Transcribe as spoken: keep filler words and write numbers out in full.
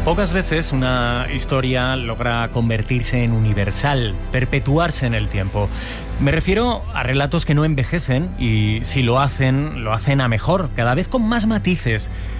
Pocas veces una historia logra convertirse en universal, perpetuarse en el tiempo. Me refiero a relatos que no envejecen y si lo hacen, lo hacen a mejor, cada vez con más matices.